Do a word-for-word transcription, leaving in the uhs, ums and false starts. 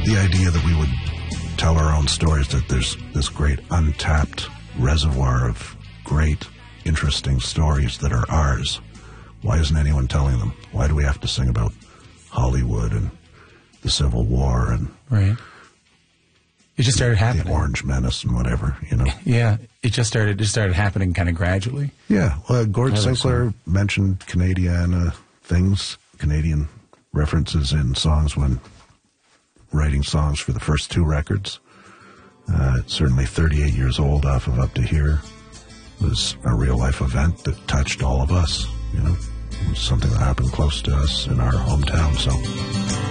the idea that we would tell our own stories, that there's this great untapped reservoir of great, interesting stories that are ours. Why isn't anyone telling them? Why do we have to sing about Hollywood and the Civil War and right? It just started happening. The Orange Menace and whatever, you know. Yeah, it just started. Just started happening kind of gradually. Yeah, well, Gord I Sinclair so. mentioned Canadiana things, Canadian references in songs when writing songs for the first two records. Uh, certainly thirty-eight years old off of Up to Here was a real-life event that touched all of us, you know. It was something that happened close to us in our hometown, so...